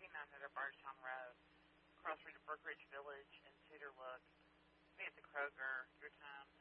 2900 Bardstown Road, across from the Brookridge Village and Cedar Look. Be at the Kroger. Your time